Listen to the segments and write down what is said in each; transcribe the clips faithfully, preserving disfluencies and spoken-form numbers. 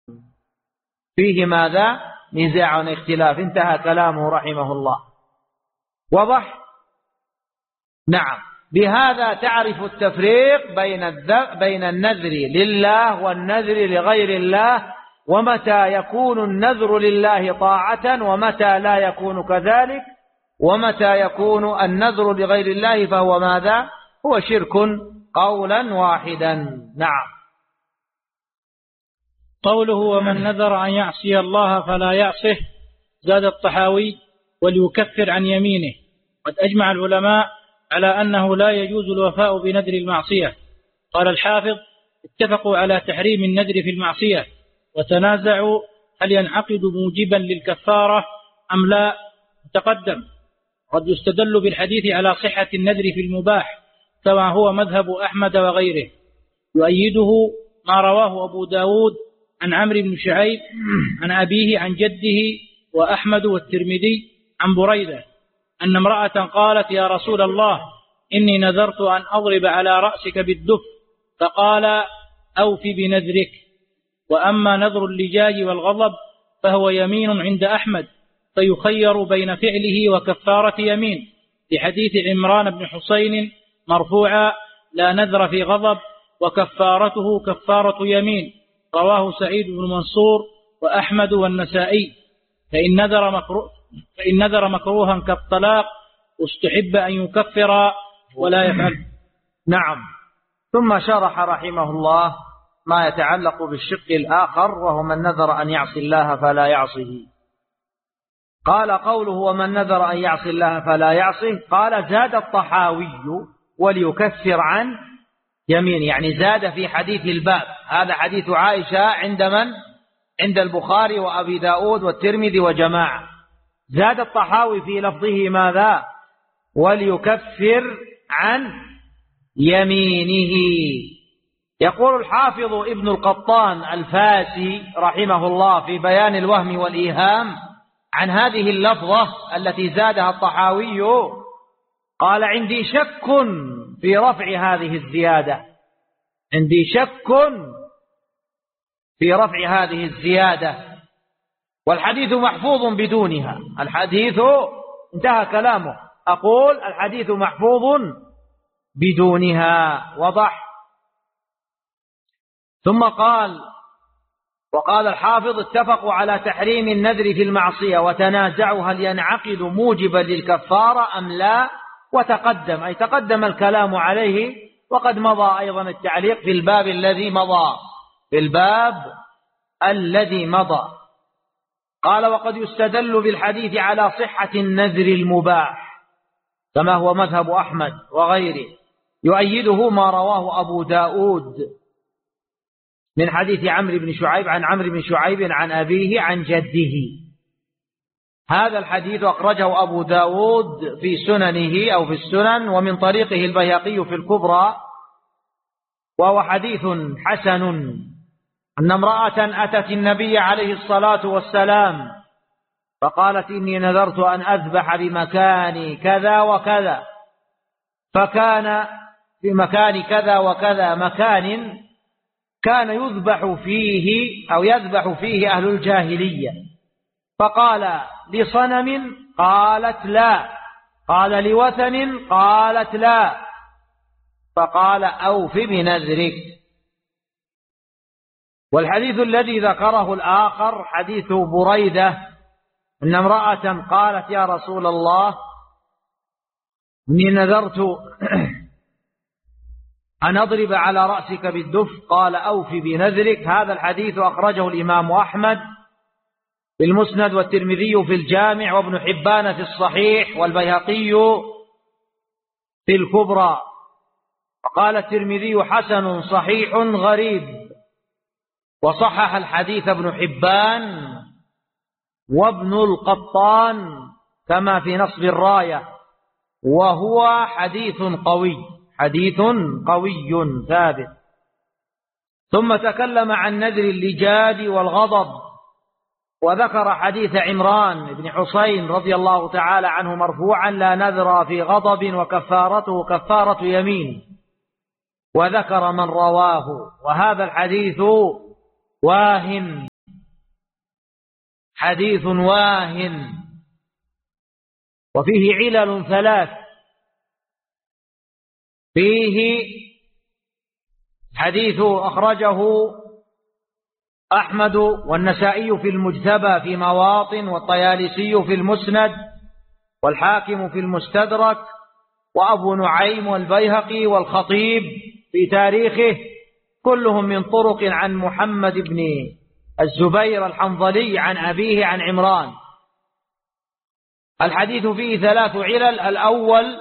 فيه ماذا؟ نزاع واختلاف. انتهى كلامه رحمه الله. وضح؟ نعم. بهذا تعرف التفريق بين بين النذر لله والنذر لغير الله، ومتى يكون النذر لله طاعة ومتى لا يكون كذلك، ومتى يكون النذر لغير الله فهو ماذا؟ هو شرك قولا واحدا. نعم. قوله ومن نذر أن يعصي الله فلا يعصه، زاد الطحاوي وليكفر عن يمينه. قد أجمع العلماء على أنه لا يجوز الوفاء بنذر المعصية. قال الحافظ اتفقوا على تحريم النذر في المعصية، وتنازعوا هل ينعقد موجبا للكفارة أم لا. تقدم قد يستدل بالحديث على صحة النذر في المباح كما هو مذهب أحمد وغيره. يؤيده ما رواه أبو داود عن عمرو بن شعيب عن أبيه عن جده وأحمد والترمذي عن بريدة أن امرأة قالت يا رسول الله إني نذرت أن أضرب على رأسك بالدف، فقال أوف بنذرك. وأما نذر اللجاج والغضب فهو يمين عند أحمد، فيخير بين فعله وكفارة يمين، لحديث عمران بن حسين مرفوعا لا نذر في غضب وكفارته كفارة يمين، رواه سعيد بن منصور وأحمد والنسائي. فإن نذر مكروه فإن نذر مكروها كالطلاق استحب أن يكفر ولا يفعل. نعم. ثم شرح رحمه الله ما يتعلق بالشق الآخر، وهو من نذر أن يعصي الله فلا يعصيه. قال قوله ومن نذر أن يعصي الله فلا يعصيه، قال زاد الطحاوي وليكفر عن يمين، يعني زاد في حديث الباب. هذا حديث عائشة عند من؟ عند البخاري وأبي داود والترمذي وجماعة. زاد الطحاوي في لفظه ماذا؟ وليكفر عن يمينه. يقول الحافظ ابن القطان الفاسي رحمه الله في بيان الوهم والإيهام عن هذه اللفظة التي زادها الطحاوي، قال عندي شك في رفع هذه الزيادة، عندي شك في رفع هذه الزيادة، والحديث محفوظ بدونها. الحديث انتهى كلامه، أقول الحديث محفوظ بدونها. وضح؟ ثم قال وقال الحافظ اتفقوا على تحريم النذر في المعصية، وتنازعوا هل ينعقد موجبا للكفارة أم لا. وتقدم أي تقدم الكلام عليه، وقد مضى أيضا التعليق في الباب الذي مضى في الباب الذي مضى. قال وقد يستدل بالحديث على صحة النذر المباح كما هو مذهب أحمد وغيره. يؤيده ما رواه أبو داود من حديث عمرو بن شعيب عن عمرو بن شعيب عن أبيه عن جده. هذا الحديث أخرجه أبو داود في سننه أو في السنن، ومن طريقه البيهقي في الكبرى، وهو حديث حسن. أن امرأة أتت النبي عليه الصلاة والسلام فقالت إني نذرت أن أذبح بمكان كذا وكذا، فكان في مكان كذا وكذا مكان كان يذبح فيه أو يذبح فيه أهل الجاهلية، فقال لصنم؟ قالت لا. قال لوثن؟ قالت لا. فقال أوف بنذرك. والحديث الذي ذكره الآخر حديث بريدة أن امرأة قالت يا رسول الله إني نذرت أن أضرب على رأسك بالدف، قال أوف بنذرك. هذا الحديث أخرجه الإمام أحمد في المسند والترمذي في الجامع وابن حبان في الصحيح والبيهقي في الكبرى. وقال الترمذي حسن صحيح غريب، وصحح الحديث ابن حبان وابن القطان كما في نصب الراية، وهو حديث قوي حديث قوي ثابت. ثم تكلم عن نذر اللجاج والغضب، وذكر حديث عمران بن حسين رضي الله تعالى عنه مرفوعا لا نذر في غضب وكفارته كفارة يمين، وذكر من رواه. وهذا الحديث واهم حديث واهن، وفيه علل ثلاث. فيه حديث أخرجه أحمد والنسائي في المجتبى في مواطن، والطيالسي في المسند، والحاكم في المستدرك، وأبو نعيم والبيهقي والخطيب في تاريخه، كلهم من طرق عن محمد بن الزبير الحنظلي عن أبيه عن عمران. الحديث فيه ثلاث علل. الأول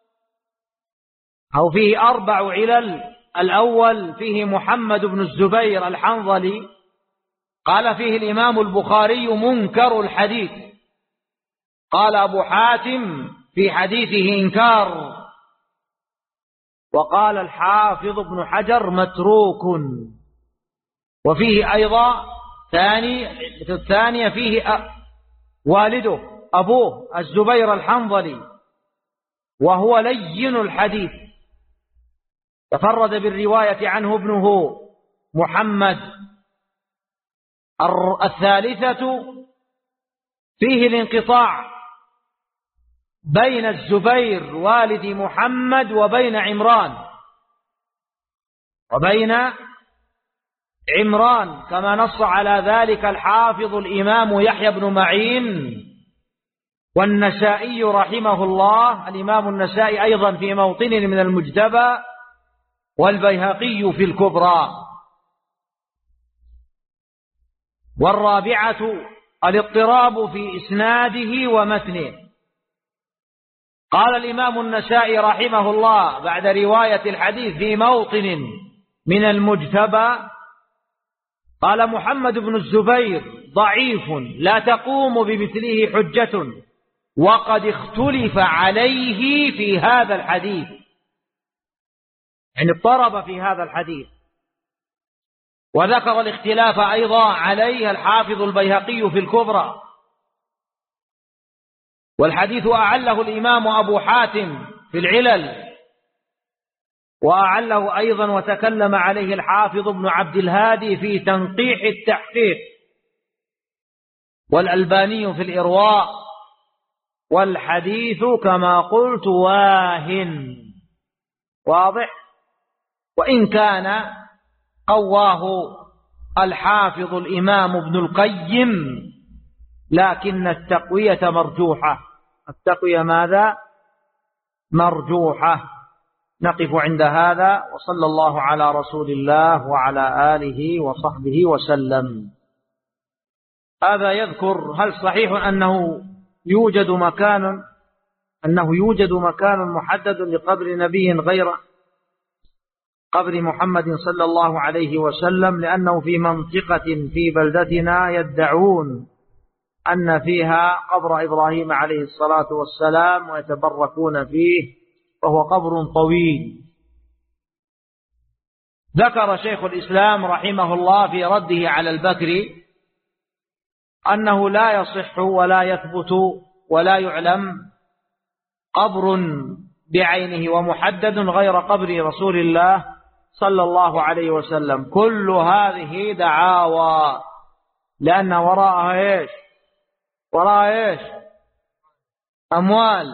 أو فيه أربع علل. الأول فيه محمد بن الزبير الحنظلي، قال فيه الإمام البخاري منكر الحديث، قال أبو حاتم في حديثه إنكار، وقال الحافظ ابن حجر متروك. وفيه أيضا ثاني الثانية فيه والده أبوه الزبير الحنظلي، وهو لين الحديث، تفرد بالرواية عنه ابنه محمد. الثالثة فيه الانقطاع بين الزبير والد محمد وبين عمران وبين عمران كما نص على ذلك الحافظ الإمام يحيى بن معين والنسائي رحمه الله، الإمام النسائي أيضا في موطن من المجتبى، والبيهقي في الكبرى. والرابعة الاضطراب في إسناده ومتنه. قال الإمام النسائي رحمه الله بعد رواية الحديث في موطن من المجتبى، قال محمد بن الزبير ضعيف لا تقوم بمثله حجة، وقد اختلف عليه في هذا الحديث، يعني اضطرب في هذا الحديث. وذكر الاختلاف أيضا عليه الحافظ البيهقي في الكبرى. والحديث أعله الإمام أبو حاتم في العلل، وأعله أيضا وتكلم عليه الحافظ ابن عبد الهادي في تنقيح التحقيق، والألباني في الإرواء. والحديث كما قلت واهن، واضح، وإن كان قواه الحافظ الإمام ابن القيم، لكن التقوية مرجوحة. التقوية ماذا؟ مرجوحة. نقف عند هذا، وصلى الله على رسول الله وعلى آله وصحبه وسلم. هذا يذكر هل صحيح أنه يوجد مكان أنه يوجد مكان محدد لقبر نبي غير قبر محمد صلى الله عليه وسلم، لأنه في منطقة في بلدتنا يدعون أن فيها قبر إبراهيم عليه الصلاة والسلام ويتبركون فيه، وهو قبر طويل. ذكر شيخ الإسلام رحمه الله في رده على البكري أنه لا يصح ولا يثبت ولا يعلم قبر بعينه ومحدد غير قبر رسول الله صلى الله عليه وسلم. كل هذه دعاوى، لأن وراءها إيش؟ وراءها إيش؟ أموال،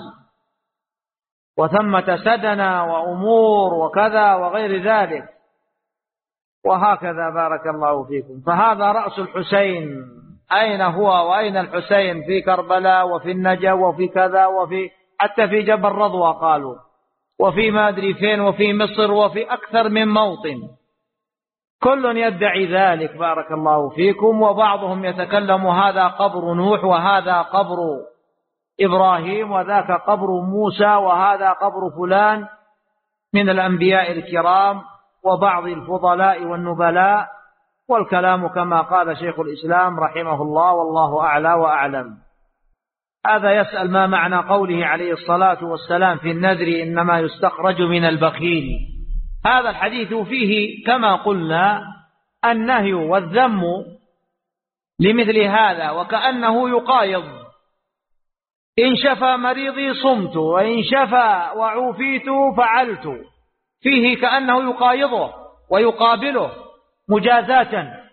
وثمة سدنا وأمور وكذا وغير ذلك، وهكذا. بارك الله فيكم. فهذا رأس الحسين، أين هو وأين الحسين؟ في كربلاء وفي النجا وفي كذا، وفي حتى في جبل رضوى قالوا، وفي ما أدري فين، وفي مصر، وفي أكثر من موطن، كل يدعي ذلك. بارك الله فيكم. وبعضهم يتكلم هذا قبر نوح، وهذا قبر إبراهيم، وذاك قبر موسى، وهذا قبر فلان من الأنبياء الكرام وبعض الفضلاء والنبلاء، والكلام كما قال شيخ الإسلام رحمه الله، والله أعلى وأعلم. هذا يسأل ما معنى قوله عليه الصلاة والسلام في النذر إنما يستخرج من البخيل. هذا الحديث فيه كما قلنا النهي والذم لمثل هذا، وكأنه يقايض: إن شفى مريضي صمت، وإن شفى وعوفيت فعلت. فيه كأنه يقايضه ويقابله مجازاة.